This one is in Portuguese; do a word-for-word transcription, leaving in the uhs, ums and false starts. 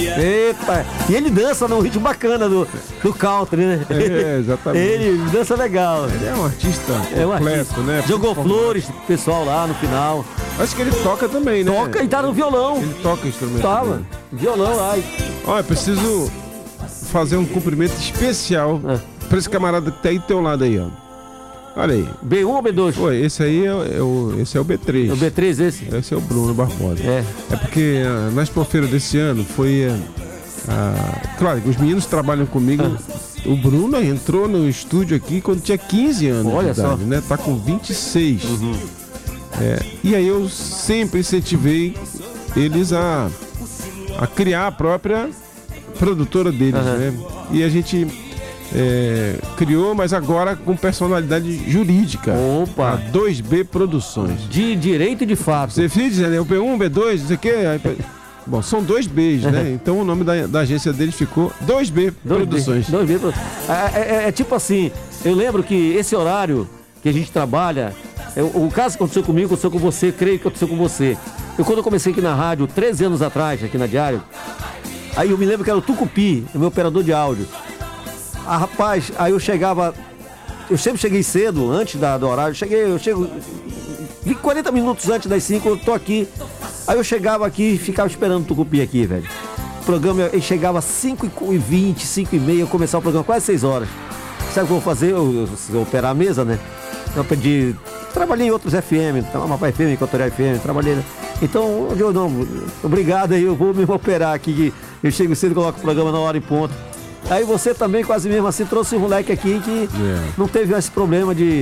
Eita, e ele dança num ritmo bacana do, do country, né? É, exatamente. Ele dança legal. Ele é um artista É um completo, artista. né? Jogou flores pro pessoal lá no final. Acho que ele toca também, né? Toca e tá no violão. Ele toca instrumento. Tava, também. violão lá. Olha, preciso fazer um cumprimento especial É. pra esse camarada que tá aí do teu lado aí, ó. Olha aí. B um ou B dois? Pô, esse aí é, é o, esse é o B três. O B três esse? Esse é o Bruno Barbosa. É. É porque ah, na Expofeira desse ano foi... ah, ah, claro, os meninos trabalham comigo. O Bruno entrou no estúdio aqui quando tinha quinze anos. Olha de idade, só. né? Tá com vinte e seis. É, e aí eu sempre incentivei eles a, a criar a própria produtora deles, Uhum. né? E a gente é, criou, mas agora com personalidade jurídica. Opa. A dois B Produções. De direito e de fato. Você fiz, né? O B um, B dois, não sei o quê. Aí, bom, são dois Bs, né? Então o nome da, da agência dele ficou dois B Dois Produções. B, dois B Produ- é, é- é tipo assim, eu lembro que esse horário que a gente trabalha, é, o, o caso que aconteceu comigo, aconteceu com você, creio que aconteceu com você. Eu quando eu comecei aqui na rádio, treze anos atrás, aqui na Diário, aí eu me lembro que era o Tucupi, o meu operador de áudio. Ah, rapaz, aí eu chegava, eu sempre cheguei cedo, antes da, do horário, cheguei, eu chego quarenta minutos antes das cinco, eu tô aqui. Aí eu chegava aqui e ficava esperando o Tucupi aqui, velho. O programa, ele chegava às cinco e vinte, cinco e meia, eu começava o programa quase seis horas. Sabe o que eu vou fazer? Eu, eu, eu operar a mesa, né? Eu pedi, trabalhei em outros F M, Amapá F M, Equatorial F M, trabalhei, né? Então, eu não, obrigado aí, eu vou me operar aqui, que eu chego cedo e coloco o programa na hora e ponto. Aí você também, quase mesmo assim, trouxe um moleque aqui que É. não teve esse problema de